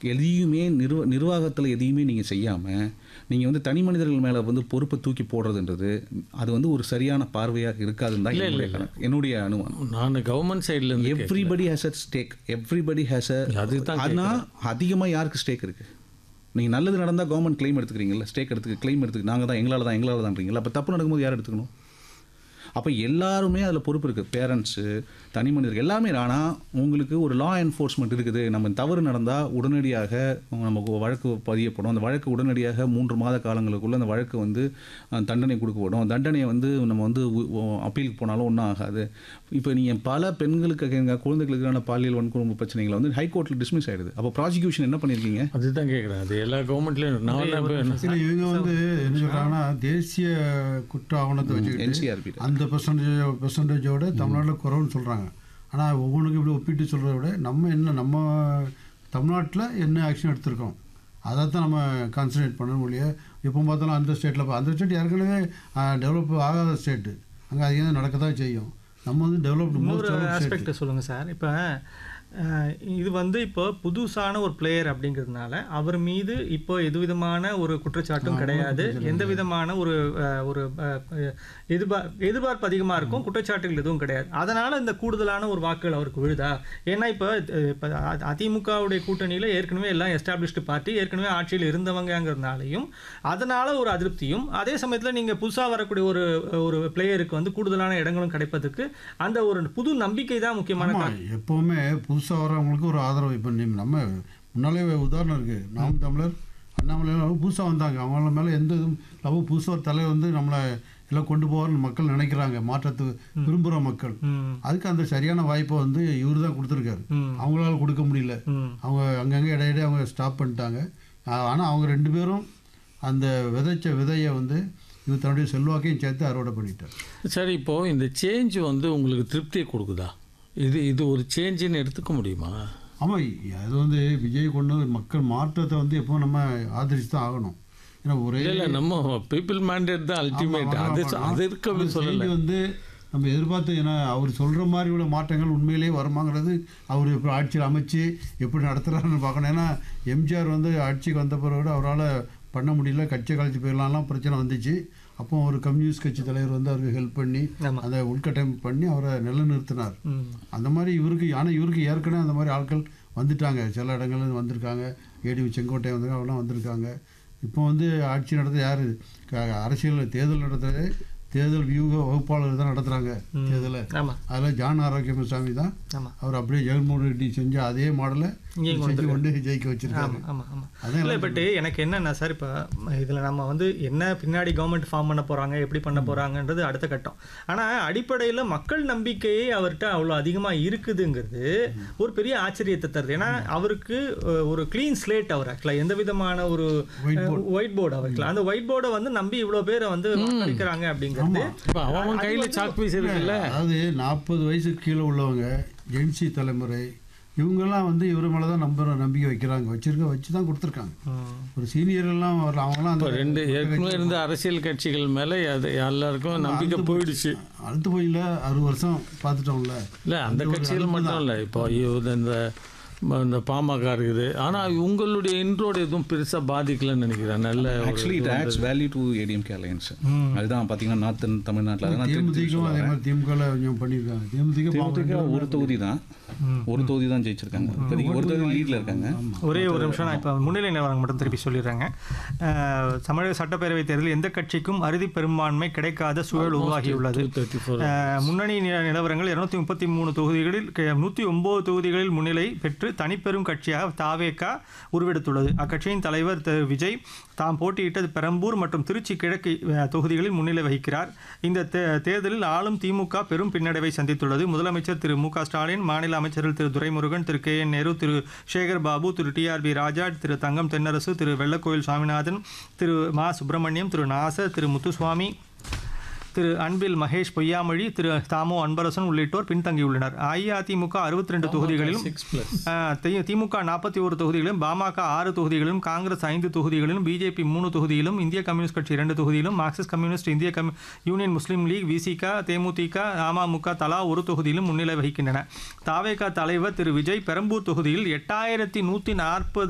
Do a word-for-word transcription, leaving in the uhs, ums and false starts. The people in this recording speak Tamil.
எதையுமே நிர்வ நிர்வாகத்தில் எதையுமே நீங்கள் செய்யாமல் நீங்கள் வந்து தனி மனிதர்கள் மேலே வந்து பொறுப்பை தூக்கி போடுறதுன்றது அது வந்து ஒரு சரியான பார்வையாக இருக்காதுன்னு தான் என்னுடைய கணக்கு- என்னுடைய அனுமானம். நான் கவர்மெண்ட் சைட்லேருந்து everybody has a stack everybody has a அதுதான் ஆனால் அதிகமாக யாருக்கு ஸ்டேக் இருக்குது? நீங்கள் நல்லது நடந்தால் கவர்மெண்ட் கிளைம் எடுத்துக்கிறீங்களா? ஸ்டேக் எடுத்துக்க கிளைம் எடுத்துக்க நாங்கள் தான் எங்களால் தான் எங்களால் தான்றீங்களா? அப்போ தப்பு நடக்கும்போது யார் எடுத்துக்கணும்? அப்போ எல்லாருமே அதில் பொறுப்பு இருக்குது. பேரண்ட்ஸு, தனி மனிதர்கள் எல்லாமே. ஆனால் உங்களுக்கு ஒரு லா என்ஃபோர்ஸ்மெண்ட் இருக்குது. நம்ம தவறு நடந்தால் உடனடியாக நமக்கு வழக்கு பதியப்படும். அந்த வழக்கு உடனடியாக மூன்று மாத காலங்களுக்குள்ளே அந்த வழக்கு வந்து அஹ், தண்டனை கொடுக்கப்படும். தண்டனையை வந்து நம்ம வந்து அப்பீலுக்கு போனாலும் ஒன்றும் ஆகாது. இப்போ நீங்கள் பல பெண்களுக்கு எங்கள் குழந்தைகளுக்கான பாலியல் வன்கொடுமை பிரச்சனைகளை வந்து ஹைகோர்ட்டில் டிஸ்மிஸ் ஆகிடுது. அப்போ ப்ராசிக்யூஷன் என்ன பண்ணியிருக்கீங்க? அதுதான் கேட்குறேன். அது எல்லா கவர்மெண்ட்லேயும் நான் இல்லை, இவங்க வந்து என்ன சொல்கிறாங்கன்னா தேசிய குற்ற ஆவணத்தை வச்சுக்கிட்டு என்சிஆர்பி அந்த பெர்சன்டேஜ் பெர்சன்டேஜோட தமிழ்நாட்டில் குறைவுன்னு சொல்கிறாங்க. ஆனால் ஒவ்வொன்றுக்கும் இப்படி ஒப்பிட்டு சொல்கிறத விட நம்ம என்ன நம்ம தமிழ்நாட்டில் என்ன ஆக்ஷன் எடுத்திருக்கோம் அதை தான் நம்ம கான்சன்ட்ரேட் பண்ணணும் ஒழிய எப்போ பார்த்தாலும் அந்த ஸ்டேட்டில் அந்த ஸ்டேட் ஏற்கனவே டெவலப் ஆகாத ஸ்டேட்டு, அங்கே அதிகம் நடக்க தான் செய்யும். நம்ம வந்து டெவலப்டு இன்னொரு மோஸ்ட் ஸ்டேட். ஆஸ்பெக்ட் சொல்லுங்கள் சார். இப்போ அஹ், இது வந்து இப்போ புதுசான ஒரு பிளேயர் அப்படிங்கிறதுனால அவர் மீது இப்போ எது விதமான ஒரு குற்றச்சாட்டும் கிடையாது. எந்த விதமான ஒரு அஹ், ஒரு அஹ், எதிர்பார் எதிர்பார்ப்பு அதிகமாக இருக்கும், குற்றச்சாட்டுகள் எதுவும் கிடையாது. அதனால் இந்த கூடுதலான ஒரு வாக்குகள் அவருக்கு விழுதா? ஏன்னா இப்போ இப்போ அதிமுகவுடைய கூட்டணியில் ஏற்கனவே எல்லாம் எஸ்டாப்ளிஷ்டு பார்ட்டி ஏற்கனவே ஆட்சியில் இருந்தவங்கிறதுனாலையும் அதனால் ஒரு அதிருப்தியும், அதே சமயத்தில் நீங்கள் புதுசாக வரக்கூடிய ஒரு ஒரு பிளேயருக்கு வந்து கூடுதலான இடங்களும் கிடைப்பதற்கு அந்த ஒரு புது நம்பிக்கை தான் முக்கியமான காரணம். எப்போவுமே புதுசாக வரவங்களுக்கு ஒரு ஆதரவு. இப்போ நீ நம்ம முன்னாலே உதாரணம் இருக்குது, நாம் தமிழர் அண்ணாமலையெல்லாம் புதுசாக வந்தாங்க. அவங்கள மேலே எந்த இதுவும் லவ் புதுசாக ஒரு தலைவர் வந்து நம்மளை எல்லாம் கொண்டு போவார்னு மக்கள் நினைக்கிறாங்க, மாற்றத்து விரும்புகிற மக்கள். அதுக்கு அந்த சரியான வாய்ப்பை வந்து இவர் தான் கொடுத்துருக்காரு. அவங்களால கொடுக்க முடியல. அவங்க அங்கங்கே இடையிடையே அவங்க ஸ்டாப் பண்ணிட்டாங்க. ஆனால் அவங்க ரெண்டு பேரும் அந்த விதைச்ச விதையை வந்து இவர் தன்னுடைய செல்வாக்கையும் சேர்த்து அறுவடை பண்ணிட்டார். சரி, இப்போது இந்த சேஞ்ச் வந்து உங்களுக்கு திருப்தியை கொடுக்குதா? இது இது ஒரு சேஞ்சுன்னு எடுத்துக்க முடியுமா? ஆமாம், அது வந்து விஜய் கொண்டு வந்து மக்கள் மாற்றத்தை வந்து எப்போ நம்ம ஆதரிச்சு தான் ஆகணும். ஏன்னா ஒரே இல்லை, நம்ம பீப்புள் மேண்டேட் தான் அல்டிமேட். அது அது இருக்க சொல்லலை வந்து நம்ம எதிர்பார்த்து. ஏன்னா அவர் சொல்கிற மாதிரி உள்ள மாற்றங்கள் உண்மையிலேயே வருமாங்கிறது அவர் இப்போ ஆட்சியில் அமைச்சு எப்படி நடத்துகிறாருன்னு பார்க்கணும். ஏன்னா எம்ஜிஆர் வந்து ஆட்சிக்கு வந்த பிறகு அவரால் பண்ண முடியல, கட்சி கழிச்சு போயிடலாம்லாம் பிரச்சனை வந்துச்சு. அப்போ ஒரு கம்யூனிஸ்ட் கட்சி தலைவர் வந்து அவருக்கு ஹெல்ப் பண்ணி அதை உள்கட்டமைப்பு பண்ணி அவரை நிலைநிறுத்தினார். அந்த மாதிரி இவருக்கு, ஆனால் இவருக்கு ஏற்கனவே அந்த மாதிரி ஆட்கள் வந்துட்டாங்க. சில இடங்கள்ல வந்திருக்காங்க. ஏடி செங்கோட்டை வந்து அவெல்லாம் வந்திருக்காங்க. இப்போ வந்து ஆட்சி நடத்த யார்? அரசியல் தேர்தல் நடத்துறது தேர்தல் வியூக வகுப்பாளர் தான் நடத்துகிறாங்க தேர்தலை. அதில் ஜான் ஆரோக்கியசாமி தான் அவர் அப்படியே ஜெகன்மோகன் ரெட்டி செஞ்ச அதே மாடலை செஞ்சு கொண்டு ஜெயிக்க வச்சிருக்காங்க. ஆமாம் ஆமாம் இல்லை, பட்டு எனக்கு என்னென்னா சார், இப்போ இதில் நம்ம வந்து என்ன பின்னாடி கவர்மெண்ட் ஃபார்ம் பண்ண போகிறாங்க, எப்படி பண்ண போகிறாங்கன்றது அடுத்த கட்டம். ஆனால் அடிப்படையில் மக்கள் நம்பிக்கையே அவர்கிட்ட அவ்வளோ அதிகமாக இருக்குதுங்கிறது ஒரு பெரிய ஆச்சரியத்தை தருது. ஏன்னா அவருக்கு ஒரு க்ளீன் ஸ்லேட், அவர் ஆக்சுவலாக எந்த விதமான ஒரு ஒயிட் போர்டு அவருக்கு அந்த ஒயிட் போர்டை வந்து நம்பி இவ்வளோ பேரை வந்து வாக்களிக்கிறாங்க அப்படிங்கிறது. அவன் கையில் சாக் பீஸ் இருக்குல்ல. அதாவது நாற்பது வயசுக்கு கீழே உள்ளவங்க, ஜென்சி தலைமுறை, இவங்கெல்லாம் வந்து இவர் மேலே தான் நம்ப நம்பிக்கை வைக்கிறாங்க, வச்சிருக்க வச்சு தான் கொடுத்துருக்காங்க. ஒரு சீனியர்லாம் வரல, அவங்களாம் அந்த ரெண்டு ஏற்கனவே இருந்த அரசியல் கட்சிகள் மேலே அது எல்லாருக்கும் நம்பிக்கை போயிடுச்சு. அடுத்து போயில அறுபது வருஷம் பார்த்துட்டோம்ல. இல்லை, அந்த கட்சிகள் மட்டும் இல்லை, இப்போ இந்த இந்த பாமக இருக்குது. ஆனால் உங்களுடைய இன்ட்ரோட எதுவும் பெருசாக பாதிக்கலன்னு நினைக்கிறேன். நல்ல actually it adds value to ADMK alliance. அதுதான் பார்த்தீங்கன்னா நார்த்தன் தமிழ்நாட்டில் தேமுதிகவும் அதே மாதிரி திமுக பண்ணியிருக்காங்க. தேமுதிக ஒரு தொகுதி தான் ஒரு தொகுதி தான் ஜெயிச்சிருக்காங்க. இப்போதைக்கு ஒரு தொகுதி லீடில் இருக்காங்க. ஒரே ஒரு நிமிஷம், நான் இப்போ முன்னிலை நிலவரம் மட்டும் திருப்பி சொல்லிடுறாங்க. தமிழக சட்டப்பேரவைத் தேர்தலில் எந்த கட்சிக்கும் அறுதி பெரும்பான்மை கிடைக்காத சூழல் உருவாகியுள்ளது. முன்னணி நிலவரங்கள் இருநூத்தி முப்பத்தி மூணு தொகுதிகளில் நூற்றி ஒன்பது தொகுதிகளில் முன்னிலை பெற்று தனிப்பெரும் கட்சியாக தாவேகா உருவெடுத்துள்ளது. அக்கட்சியின் தலைவர் திரு விஜய் தாம் போட்டியிட்ட பெரம்பூர் மற்றும் திருச்சி கிழக்கு தொகுதிகளில் முன்னிலை வகிக்கிறார். இந்த தேர்தலில் ஆளும் திமுக பெரும் பின்னடைவை சந்தித்துள்ளது. முதலமைச்சர் திரு மு க ஸ்டாலின், மாநில அமைச்சர்கள் திரு துரைமுருகன், திரு கே என் நேரு, திரு சேகர் பாபு, திரு டி ஆர் பி ராஜா, திரு தங்கம் தென்னரசு, திரு வெள்ளக்கோயில் சுவாமிநாதன், திரு மா சுப்பிரமணியம், திரு நாசர், திரு முத்துசுவாமி, திரு அன்பில் மகேஷ் பொய்யாமொழி, திரு தாமோ அன்பரசன் உள்ளிட்டோர் பின்தங்கியுள்ளனர். அஇஅதிமுக அறுபத்தி ரெண்டு தொகுதிகளிலும், திமுக நாற்பத்தி ஒரு தொகுதிகளிலும், பாமக ஆறு தொகுதிகளிலும், காங்கிரஸ் ஐந்து தொகுதிகளிலும், பிஜேபி மூணு தொகுதியிலும், இந்திய கம்யூனிஸ்ட் கட்சி இரண்டு தொகுதியிலும், மார்க்சிஸ்ட் கம்யூனிஸ்ட், இந்திய கம் யூனியன் முஸ்லீம் லீக், விசிக, தேமுதிக, அமமுக தலா ஒரு தொகுதியிலும் முன்னிலை வகிக்கின்றன. தாவேகா தலைவர் திரு விஜய் பெரம்பூர் தொகுதியில் எட்டாயிரத்தி நூற்றி நாற்பது